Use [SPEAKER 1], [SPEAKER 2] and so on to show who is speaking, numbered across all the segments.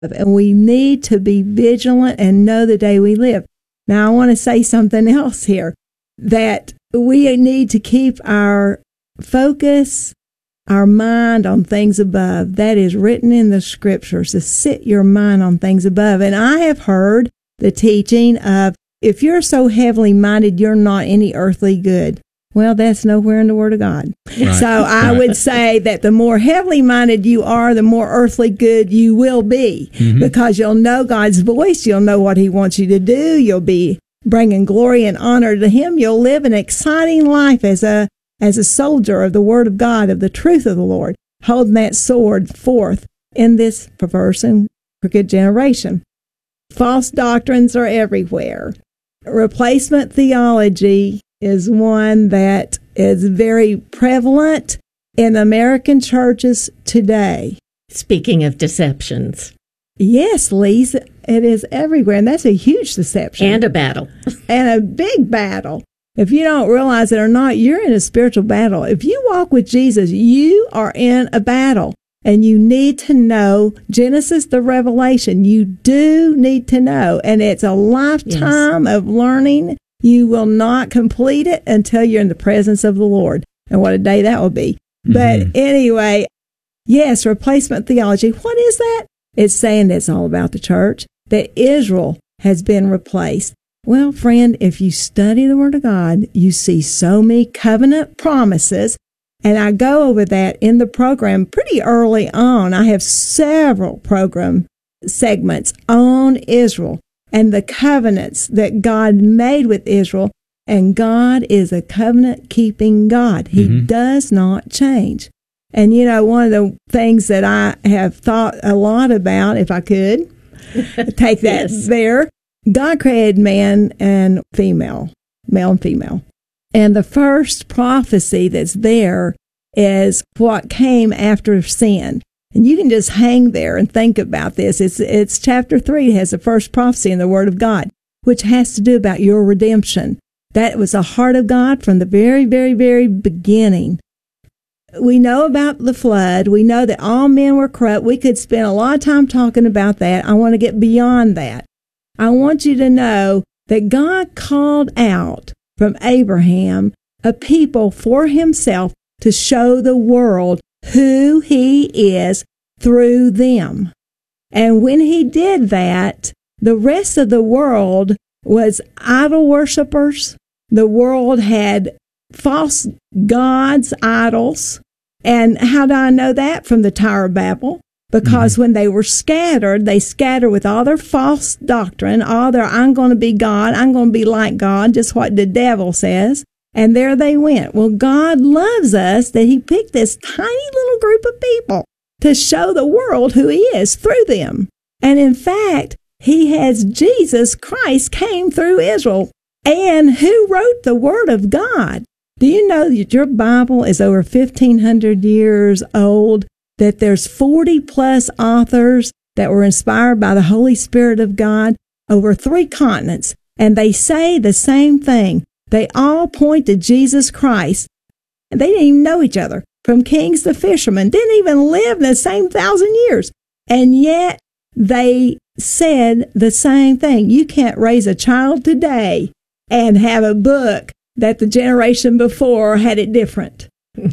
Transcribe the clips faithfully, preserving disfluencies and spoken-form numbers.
[SPEAKER 1] And we need to be vigilant and know the day we live. Now, I want to say something else here, that we need to keep our focus, our mind on things above. That is written in the scriptures, to sit your mind on things above. And I have heard the teaching of, if you're so heavenly minded, you're not any earthly good. Well, that's nowhere in the Word of God. Right. So I right. would say that the more heavenly minded you are, the more earthly good you will be, mm-hmm. because you'll know God's voice. You'll know what He wants you to do. You'll be bringing glory and honor to Him. You'll live an exciting life as a as a soldier of the Word of God, of the truth of the Lord, holding that sword forth in this perverse and crooked generation. False doctrines are everywhere. Replacement theology is one that is very prevalent in American churches today.
[SPEAKER 2] Speaking of deceptions.
[SPEAKER 1] Yes, Lisa, it is everywhere, and that's a huge deception.
[SPEAKER 2] And a battle.
[SPEAKER 1] And a big battle. If you don't realize it or not, you're in a spiritual battle. If you walk with Jesus, you are in a battle, and you need to know Genesis to Revelation. You do need to know, and it's a lifetime yes. of learning. You will not complete it until you're in the presence of the Lord. And what a day that will be. Mm-hmm. But anyway, yes, replacement theology. What is that? It's saying that it's all about the church, that Israel has been replaced. Well, friend, if you study the Word of God, you see so many covenant promises. And I go over that in the program pretty early on. I have several program segments on Israel and the covenants that God made with Israel. And God is a covenant-keeping God. He mm-hmm. does not change. And, you know, one of the things that I have thought a lot about, if I could, take that yes. there, God created man and female, male and female. And the first prophecy that's there is what came after sin. And you can just hang there and think about this. It's it's chapter three. It has the first prophecy in the Word of God, which has to do about your redemption. That was the heart of God from the very, very, very beginning. We know about the flood. We know that all men were corrupt. We could spend a lot of time talking about that. I want to get beyond that. I want you to know that God called out from Abraham a people for Himself to show the world who He is through them. And when He did that, the rest of the world was idol worshipers. The world had false gods, idols. And how do I know that? From the Tower of Babel. Because mm-hmm. when they were scattered, they scattered with all their false doctrine, all their, I'm going to be God, I'm going to be like God, just what the devil says. And there they went. Well, God loves us that He picked this tiny little group of people to show the world who He is through them. And in fact, He has Jesus Christ came through Israel. And who wrote the Word of God? Do you know that your Bible is over fifteen hundred years old, that there's forty plus authors that were inspired by the Holy Spirit of God over three continents, and they say the same thing. They all point to Jesus Christ, and they didn't even know each other. From kings to fishermen, didn't even live in the same thousand years. And yet they said the same thing. You can't raise a child today and have a book that the generation before had it different.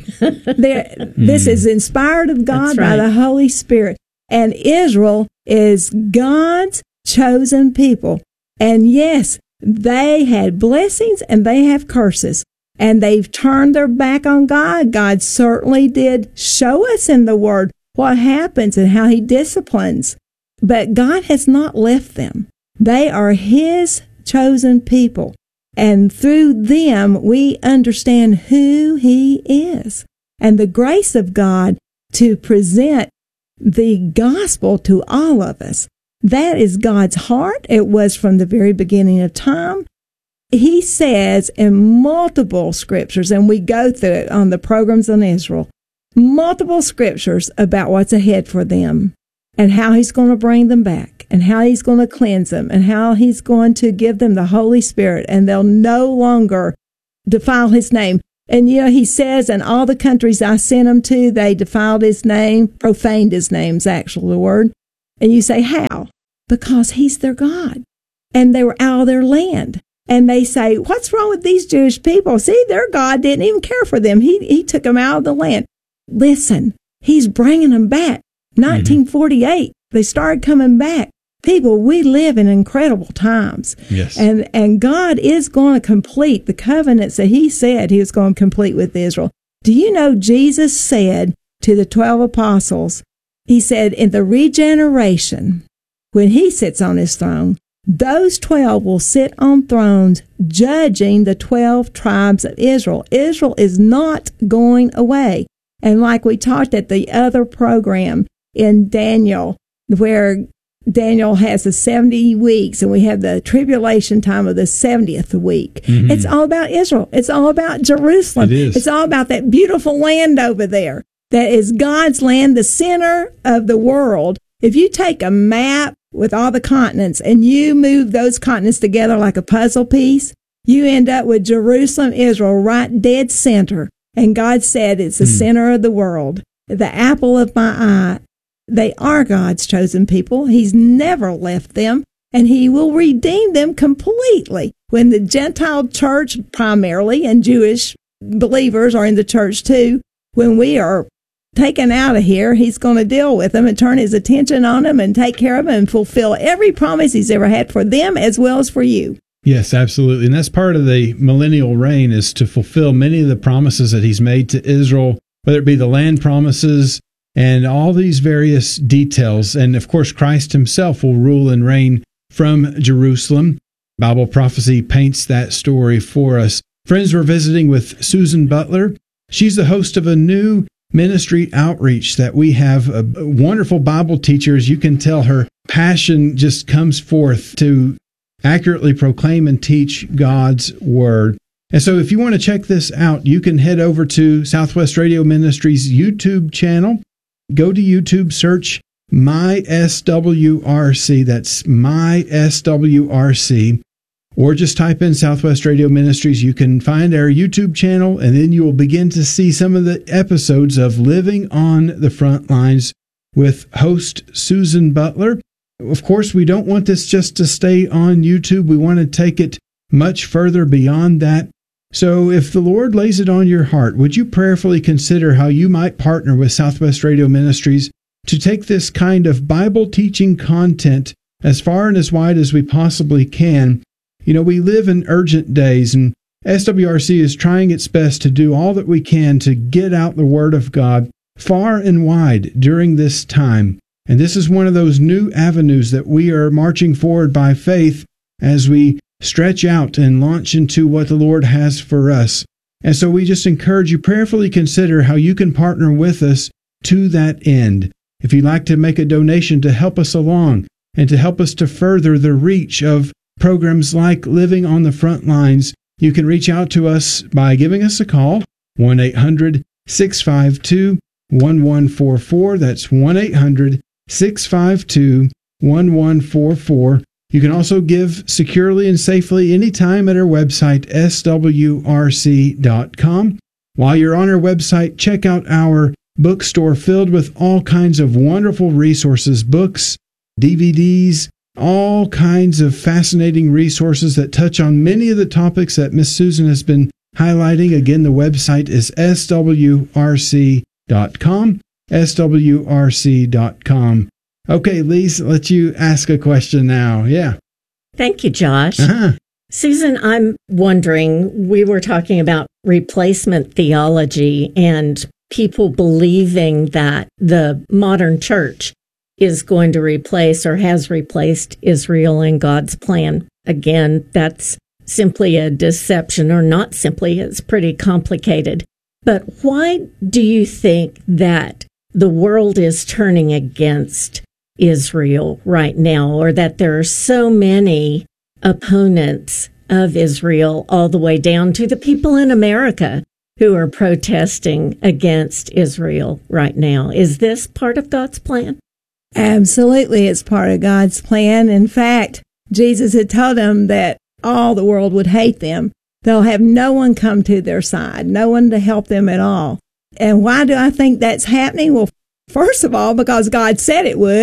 [SPEAKER 1] This is inspired of God right. by the Holy Spirit. And Israel is God's chosen people. And yes, they had blessings and they have curses. And they've turned their back on God. God certainly did show us in the Word what happens and how He disciplines. But God has not left them. They are His chosen people. And through them, we understand who He is. And the grace of God to present the gospel to all of us. That is God's heart. It was from the very beginning of time. He says in multiple scriptures, and we go through it on the programs on Israel, multiple scriptures about what's ahead for them and how He's going to bring them back and how He's going to cleanse them and how He's going to give them the Holy Spirit, and they'll no longer defile His name. And, you know, He says, in all the countries I sent them to, they defiled His name, profaned His name's actually the word. And you say, how? Because he's their God. And they were out of their land. And they say, what's wrong with these Jewish people? See, their God didn't even care for them. He, he took them out of the land. Listen, he's bringing them back. nineteen forty-eight, mm-hmm. They started coming back. People, we live in incredible times.
[SPEAKER 3] Yes.
[SPEAKER 1] And, and God is going to complete the covenants that he said he was going to complete with Israel. Do you know Jesus said to the twelve apostles, he said, in the regeneration, when he sits on his throne, those twelve will sit on thrones judging the twelve tribes of Israel. Israel is not going away. And like we talked at the other program in Daniel, where Daniel has the seventy weeks and we have the tribulation time of the seventieth week. Mm-hmm. It's all about Israel. It's all about Jerusalem.
[SPEAKER 3] It is.
[SPEAKER 1] It's all about that beautiful land over there. That is God's land, the center of the world. If you take a map with all the continents and you move those continents together like a puzzle piece, you end up with Jerusalem, Israel, right dead center. And God said it's the mm. center of the world, the apple of my eye. They are God's chosen people. He's never left them, and he will redeem them completely. When the Gentile church primarily, and Jewish believers are in the church too, when we are taken out of here, he's going to deal with them and turn his attention on them and take care of them and fulfill every promise he's ever had for them as well as for you.
[SPEAKER 3] Yes, absolutely. And that's part of the millennial reign, is to fulfill many of the promises that he's made to Israel, whether it be the land promises and all these various details. And of course, Christ himself will rule and reign from Jerusalem. Bible prophecy paints that story for us. Friends, we're visiting with Susan Butler. She's the host of a new ministry outreach that we have. A wonderful Bible teacher. As you can tell, her passion just comes forth to accurately proclaim and teach God's Word. And so if you want to check this out, you can head over to Southwest Radio Ministries YouTube channel. Go to YouTube, search My S W R C. That's My S W R C. Or just type in Southwest Radio Ministries. You can find our YouTube channel, and then you will begin to see some of the episodes of Living on the Front Lines with host Susan Butler. Of course, we don't want this just to stay on YouTube. We want to take it much further beyond that. So if the Lord lays it on your heart, would you prayerfully consider how you might partner with Southwest Radio Ministries to take this kind of Bible teaching content as far and as wide as we possibly can? You know, we live in urgent days, and S W R C is trying its best to do all that we can to get out the Word of God far and wide during this time. And this is one of those new avenues that we are marching forward by faith as we stretch out and launch into what the Lord has for us. And so we just encourage you, prayerfully consider how you can partner with us to that end. If you'd like to make a donation to help us along and to help us to further the reach of programs like Living on the Front Lines, you can reach out to us by giving us a call, one eight hundred six five two one one four four. That's one eight hundred six five two one one four four. You can also give securely and safely anytime at our website, S W R C dot com. While you're on our website, check out our bookstore filled with all kinds of wonderful resources, books, D V Ds, all kinds of fascinating resources that touch on many of the topics that Miss Susan has been highlighting. Again, the website is S W R C dot com, S W R C dot com. Okay, Lise, let you ask a question now. Yeah.
[SPEAKER 2] Thank you, Josh.
[SPEAKER 3] Uh-huh.
[SPEAKER 2] Susan, I'm wondering, we were talking about replacement theology and people believing that the modern church is going to replace or has replaced Israel in God's plan. Again, that's simply a deception, or not simply, it's pretty complicated. But why do you think that the world is turning against Israel right now, or that there are so many opponents of Israel, all the way down to the people in America who are protesting against Israel right now? Is this part of God's plan?
[SPEAKER 1] Absolutely, it's part of God's plan. In fact, Jesus had told them that all the world would hate them. They'll have no one come to their side, no one to help them at all. And why do I think that's happening? Well, first of all, because God said it would.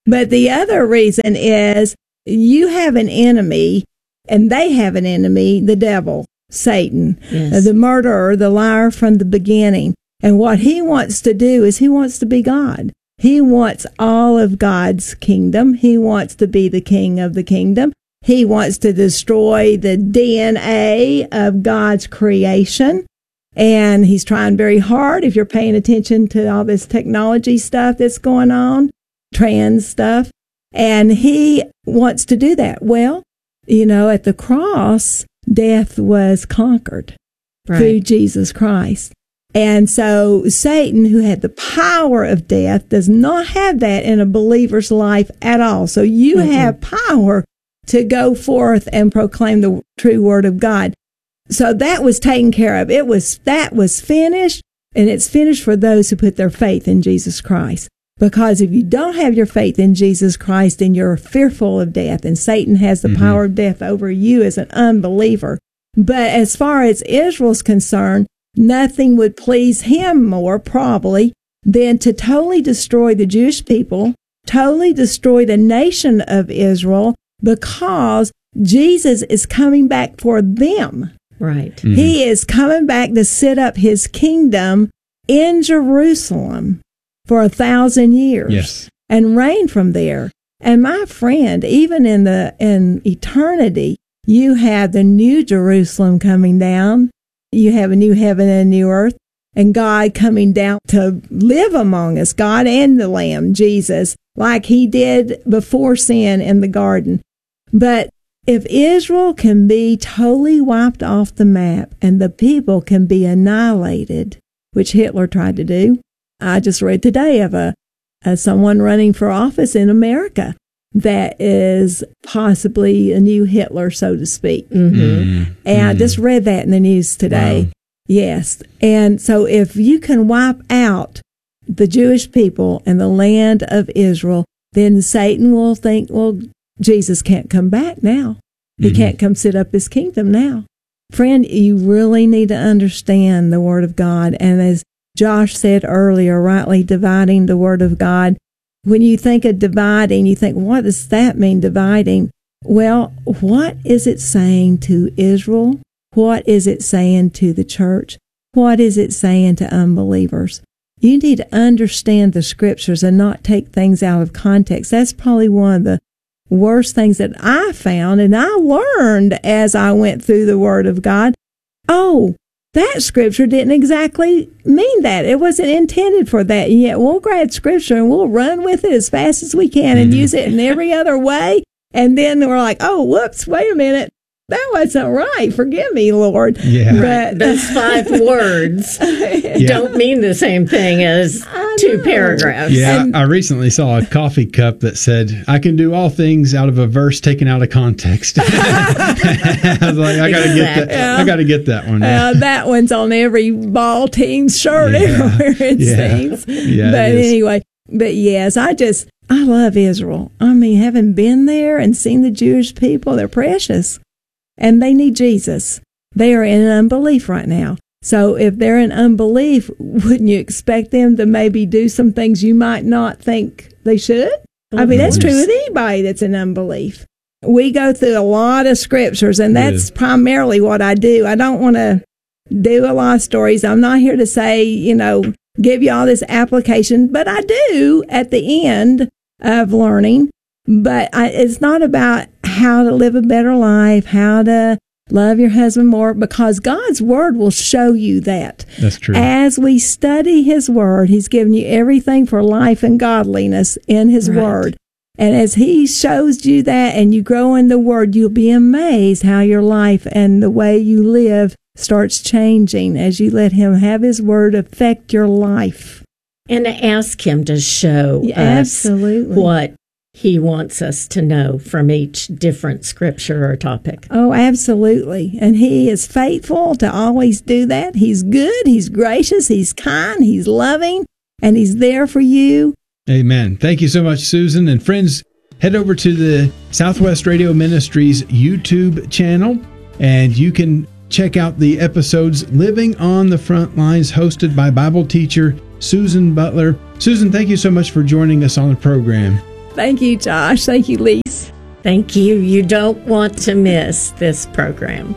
[SPEAKER 1] But the other reason is you have an enemy and they have an enemy, the devil, Satan,
[SPEAKER 2] Yes.
[SPEAKER 1] the murderer, the liar from the beginning. And what he wants to do is he wants to be God. He wants all of God's kingdom. He wants to be the king of the kingdom. He wants to destroy the D N A of God's creation. And he's trying very hard, if you're paying attention to all this technology stuff that's going on, trans stuff. And he wants to do that. Well, you know, at the cross, death was conquered
[SPEAKER 2] Right.
[SPEAKER 1] through Jesus Christ. And so Satan, who had the power of death, does not have that in a believer's life at all. So you
[SPEAKER 2] Mm-hmm.
[SPEAKER 1] have power to go forth and proclaim the true word of God. So that was taken care of. It was, that was finished, and it's finished for those who put their faith in Jesus Christ. Because if you don't have your faith in Jesus Christ, then you're fearful of death, and Satan has the
[SPEAKER 3] Mhm.
[SPEAKER 1] power of death over you as an unbeliever. But as far as Israel's concerned, nothing would please him more, probably, than to totally destroy the Jewish people, totally destroy the nation of Israel, because Jesus is coming back for them.
[SPEAKER 2] Right.
[SPEAKER 3] Mhm.
[SPEAKER 1] He is coming back to set up his kingdom in Jerusalem for a thousand years
[SPEAKER 3] Yes.
[SPEAKER 1] and reign from there. And my friend, even in the in eternity, you have the new Jerusalem coming down. You have a new heaven and a new earth, and God coming down to live among us, God and the Lamb, Jesus, like he did before sin in the garden. But if Israel can be totally wiped off the map and the people can be annihilated, which Hitler tried to do, I just read today of a, a someone running for office in America that is possibly a new Hitler, so to speak.
[SPEAKER 2] Mm-hmm.
[SPEAKER 3] Mhm.
[SPEAKER 1] And I
[SPEAKER 3] Mhm.
[SPEAKER 1] just read that in the news today.
[SPEAKER 3] Wow.
[SPEAKER 1] Yes. And so if you can wipe out the Jewish people and the land of Israel, then Satan will think, well, Jesus can't come back now. He
[SPEAKER 3] Mhm.
[SPEAKER 1] can't come sit up his kingdom now. Friend, you really need to understand the Word of God. And as Josh said earlier, rightly dividing the Word of God. When you think of dividing, you think, what does that mean, dividing? Well, what is it saying to Israel? What is it saying to the church? What is it saying to unbelievers? You need to understand the scriptures and not take things out of context. That's probably one of the worst things that I found, and I learned as I went through the Word of God. Oh, that scripture didn't exactly mean that. It wasn't intended for that. And yet we'll grab scripture and we'll run with it as fast as we can and
[SPEAKER 3] Mhm.
[SPEAKER 1] use it in every other way. And then we're like, oh, whoops, wait a minute. That wasn't right. Forgive me, Lord.
[SPEAKER 3] Yeah.
[SPEAKER 1] But
[SPEAKER 2] Those five words don't mean the same thing as
[SPEAKER 1] I
[SPEAKER 2] two
[SPEAKER 1] know.
[SPEAKER 2] paragraphs.
[SPEAKER 3] Yeah,
[SPEAKER 1] And-
[SPEAKER 3] I recently saw a coffee cup that said, "I can do all things" out of a verse taken out of context. I was like, I gotta get that.
[SPEAKER 1] Yeah.
[SPEAKER 3] I gotta get that one.
[SPEAKER 1] Uh, that one's on every ball team's shirt
[SPEAKER 3] Yeah.
[SPEAKER 1] everywhere, it
[SPEAKER 3] Yeah.
[SPEAKER 1] seems.
[SPEAKER 3] Yeah,
[SPEAKER 1] but
[SPEAKER 3] it is.
[SPEAKER 1] anyway, but yes, I just, I love Israel. I mean, having been there and seen the Jewish people, they're precious. And they need Jesus. They are in unbelief right now. So if they're in unbelief, wouldn't you expect them to maybe do some things you might not think they should? I mean, that's true with anybody that's in unbelief. We go through a lot of scriptures, and that's
[SPEAKER 3] Yeah.
[SPEAKER 1] primarily what I do. I don't want to do a lot of stories. I'm not here to say, you know, give you all this application, but I do at the end of learning. But I, it's not about how to live a better life, how to love your husband more, because God's word will show you that.
[SPEAKER 3] That's true.
[SPEAKER 1] As we study his word, he's given you everything for life and godliness in his
[SPEAKER 2] Right.
[SPEAKER 1] word. And as he shows you that and you grow in the word, you'll be amazed how your life and the way you live starts changing as you let him have his word affect your life.
[SPEAKER 2] And ask him to show
[SPEAKER 1] Yeah,
[SPEAKER 2] us
[SPEAKER 1] absolutely.
[SPEAKER 2] what he wants us to know from each different scripture or topic.
[SPEAKER 1] Oh, absolutely. And he is faithful to always do that. He's good. He's gracious. He's kind. He's loving. And he's there for you.
[SPEAKER 3] Amen. Thank you so much, Susan. And friends, head over to the Southwest Radio Ministries YouTube channel, and you can check out the episodes Living on the Front Lines, hosted by Bible teacher Susan Butler. Susan, thank you so much for joining us on the program.
[SPEAKER 1] Thank you, Josh. Thank you, Lise.
[SPEAKER 2] Thank you. You don't want to miss this program.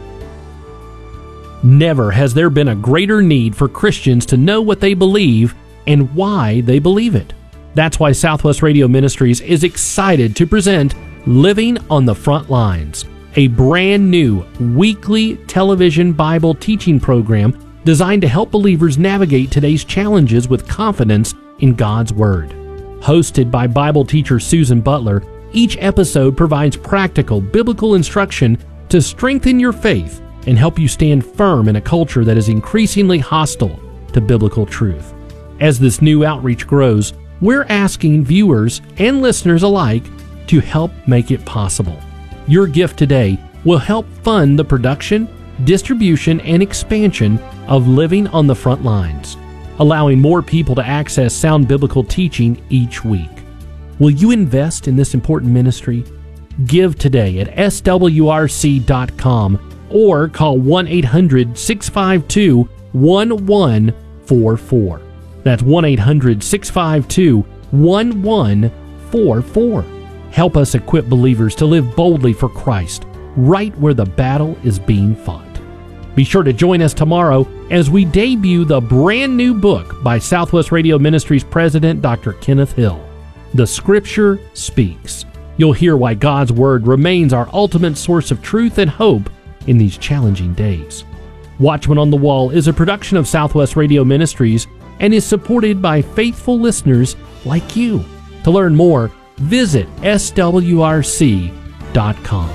[SPEAKER 4] Never has there been a greater need for Christians to know what they believe and why they believe it. That's why Southwest Radio Ministries is excited to present Living on the Front Lines, a brand new weekly television Bible teaching program designed to help believers navigate today's challenges with confidence in God's Word. Hosted by Bible teacher Susan Butler, each episode provides practical biblical instruction to strengthen your faith and help you stand firm in a culture that is increasingly hostile to biblical truth. As this new outreach grows, we're asking viewers and listeners alike to help make it possible. Your gift today will help fund the production, distribution, and expansion of Living on the Front Lines, allowing more people to access sound biblical teaching each week. Will you invest in this important ministry? Give today at S W R C dot com or call one eight hundred, six five two, one one four four. That's one eight hundred, six five two, one one four four. Help us equip believers to live boldly for Christ, right where the battle is being fought. Be sure to join us tomorrow as we debut the brand new book by Southwest Radio Ministries President Doctor Kenneth Hill, The Scripture Speaks. You'll hear why God's Word remains our ultimate source of truth and hope in these challenging days. Watchman on the Wall is a production of Southwest Radio Ministries and is supported by faithful listeners like you. To learn more, visit S W R C dot com.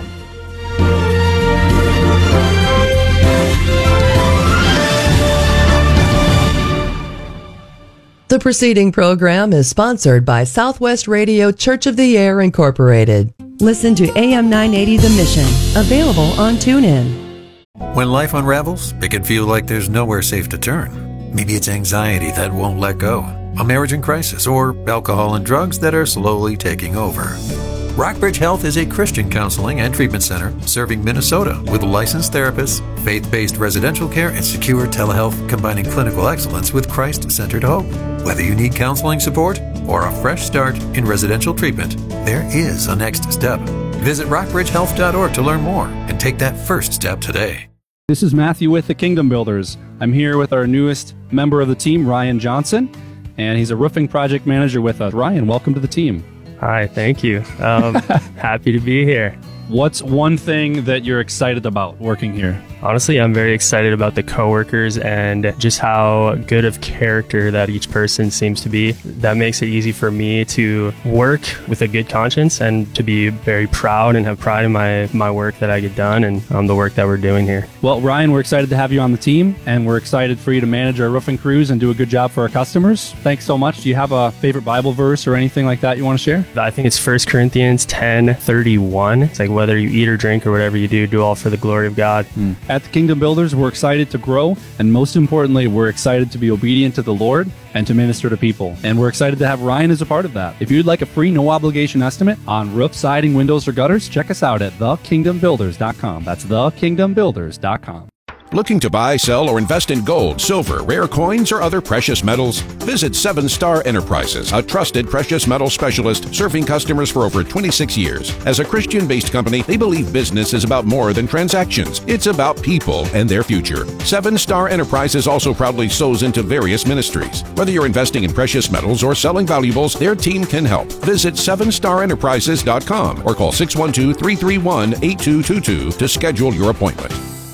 [SPEAKER 5] The preceding program is sponsored by Southwest Radio Church of the Air, Incorporated. Listen to A M nine eighty The Mission, available on TuneIn.
[SPEAKER 6] When life unravels, it can feel like there's nowhere safe to turn. Maybe it's anxiety that won't let go, a marriage in crisis, or alcohol and drugs that are slowly taking over. Rockbridge Health is a Christian counseling and treatment center serving Minnesota with licensed therapists, faith-based residential care, and secure telehealth, combining clinical excellence with Christ-centered hope. Whether you need counseling support or a fresh start in residential treatment, there is a next step. Visit rockbridge health dot org to learn more and take that first step today.
[SPEAKER 7] This is Matthew with the Kingdom Builders. I'm here with our newest member of the team, Ryan Johnson, and he's a roofing project manager with us. Ryan, welcome to the team.
[SPEAKER 8] Hi, thank you. Um, happy to be here.
[SPEAKER 7] What's one thing that you're excited about working here?
[SPEAKER 8] Honestly, I'm very excited about the coworkers and just how good of character that each person seems to be. That makes it easy for me to work with a good conscience and to be very proud and have pride in my, my work that I get done and um, the work that we're doing here.
[SPEAKER 7] Well, Ryan, we're excited to have you on the team, and we're excited for you to manage our roofing crews and do a good job for our customers. Thanks so much. Do you have a favorite Bible verse or anything like that you want to share?
[SPEAKER 8] I think it's First Corinthians ten thirty-one. It's like, whether you eat or drink or whatever you do, do all for the glory of God.
[SPEAKER 7] Hmm. At the Kingdom Builders, we're excited to grow, and most importantly, we're excited to be obedient to the Lord and to minister to people. And we're excited to have Ryan as a part of that. If you'd like a free, no-obligation estimate on roof, siding, windows, or gutters, check us out at the kingdom builders dot com. That's the kingdom builders dot com.
[SPEAKER 9] Looking to buy, sell, or invest in gold, silver, rare coins, or other precious metals? Visit Seven Star Enterprises, a trusted precious metal specialist serving customers for over twenty-six years. As a Christian-based company, they believe business is about more than transactions. It's about people and their future. Seven Star Enterprises also proudly sows into various ministries. Whether you're investing in precious metals or selling valuables, their team can help. Visit seven star enterprises dot com or call six one two, three three one, eight two two two to schedule your appointment.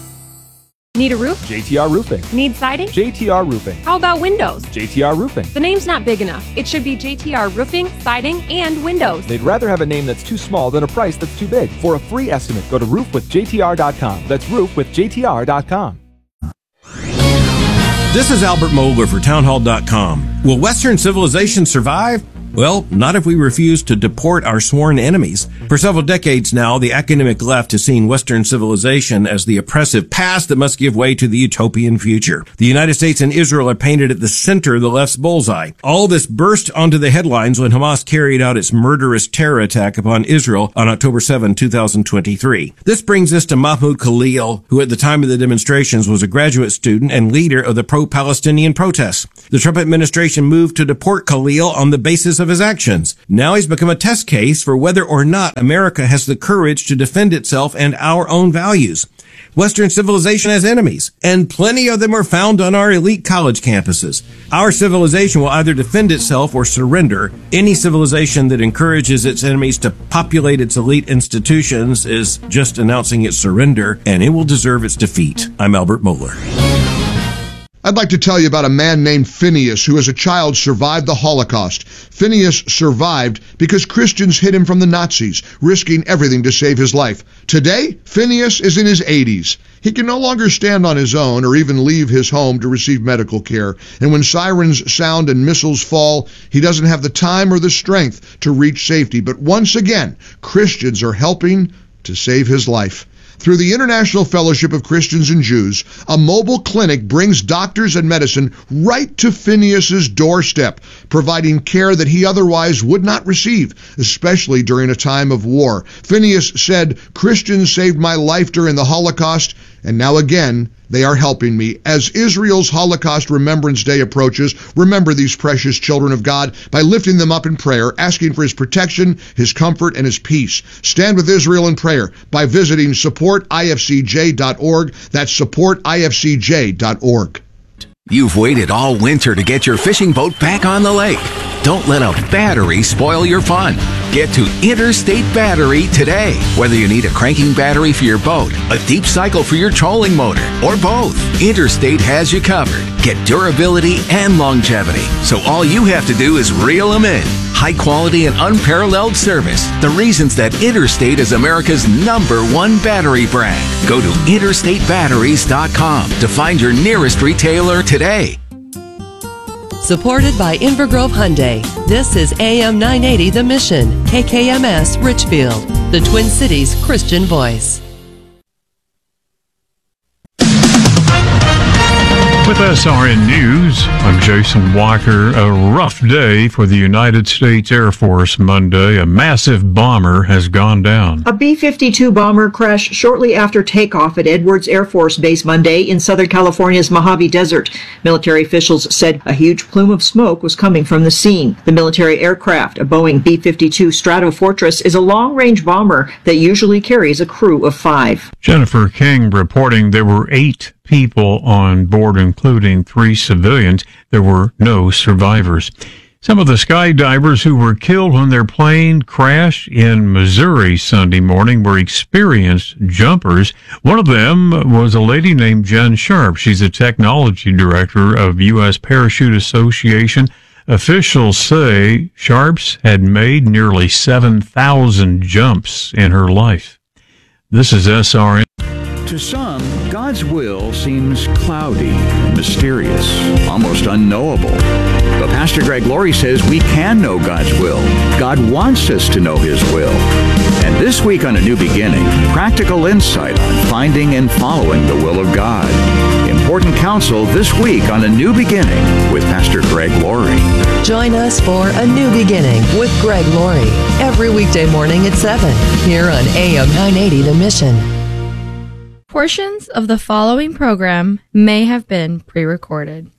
[SPEAKER 10] Need a roof?
[SPEAKER 11] J T R Roofing.
[SPEAKER 10] Need siding?
[SPEAKER 11] J T R Roofing.
[SPEAKER 10] How about windows?
[SPEAKER 11] J T R Roofing.
[SPEAKER 10] The name's not big enough. It should be J T R Roofing, Siding, and Windows.
[SPEAKER 11] They'd rather have a name that's too small than a price that's too big. For a free estimate, go to roof with J T R dot com. That's roof with J T R dot com.
[SPEAKER 12] This is Albert Mogler for town hall dot com. Will Western civilization survive? Well, not if we refuse to deport our sworn enemies. For several decades now, the academic left has seen Western civilization as the oppressive past that must give way to the utopian future. The United States and Israel are painted at the center of the left's bullseye. All this burst onto the headlines when Hamas carried out its murderous terror attack upon Israel on October seventh, two thousand twenty-three. This brings us to Mahmoud Khalil, who at the time of the demonstrations was a graduate student and leader of the pro-Palestinian protests. The Trump administration moved to deport Khalil on the basis of of his actions. Now he's become a test case for whether or not America has the courage to defend itself and our own values. Western civilization has enemies, and plenty of them are found on our elite college campuses. Our civilization will either defend itself or surrender. Any civilization that encourages its enemies to populate its elite institutions is just announcing its surrender, and it will deserve its defeat. I'm Albert Mohler.
[SPEAKER 13] I'd like to tell you about a man named Phineas who as a child survived the Holocaust. Phineas survived because Christians hid him from the Nazis, risking everything to save his life. Today, Phineas is in his eighties. He can no longer stand on his own or even leave his home to receive medical care. And when sirens sound and missiles fall, he doesn't have the time or the strength to reach safety. But once again, Christians are helping to save his life. Through the International Fellowship of Christians and Jews, a mobile clinic brings doctors and medicine right to Phineas's doorstep, providing care that he otherwise would not receive, especially during a time of war. Phineas said, "Christians saved my life during the Holocaust, and now again, they are helping me." As Israel's Holocaust Remembrance Day approaches, remember these precious children of God by lifting them up in prayer, asking for his protection, his comfort, and his peace. Stand with Israel in prayer by visiting support I F C J dot org. That's support I F C J dot org.
[SPEAKER 14] You've waited all winter to get your fishing boat back on the lake. Don't let a battery spoil your fun. Get to Interstate Battery today. Whether you need a cranking battery for your boat, a deep cycle for your trolling motor, or both, Interstate has you covered. Get durability and longevity. So all you have to do is reel them in. High quality and unparalleled service. The reasons that Interstate is America's number one battery brand. Go to interstate batteries dot com to find your nearest retailer today.
[SPEAKER 5] Supported by Invergrove Hyundai. This is A M nine eighty The Mission, K K M S Richfield, the Twin Cities Christian voice.
[SPEAKER 15] With S R N News, I'm Jason Walker. A rough day for the United States Air Force Monday. A massive bomber has gone down.
[SPEAKER 16] A B fifty-two bomber crashed shortly after takeoff at Edwards Air Force Base Monday in Southern California's Mojave Desert. Military officials said a huge plume of smoke was coming from the scene. The military aircraft, a Boeing B fifty-two Stratofortress, is a long-range bomber that usually carries a crew of five.
[SPEAKER 15] Jennifer King reporting there were eight people on board, including three civilians. There were no survivors. Some of the skydivers who were killed when their plane crashed in Missouri Sunday morning were experienced jumpers. One of them was a lady named Jen Sharp. She's a technology director of U S Parachute Association. Officials say Sharps had made nearly seven thousand jumps in her life. This is S R N.
[SPEAKER 17] To some, God's will seems cloudy, mysterious, almost unknowable. But Pastor Greg Laurie says we can know God's will. God wants us to know His will. And this week on A New Beginning, practical insight on finding and following the will of God. Important counsel this week on A New Beginning with Pastor Greg Laurie.
[SPEAKER 5] Join us for A New Beginning with Greg Laurie every weekday morning at seven here on A M nine eighty The Mission.
[SPEAKER 18] Portions of the following program may have been pre-recorded.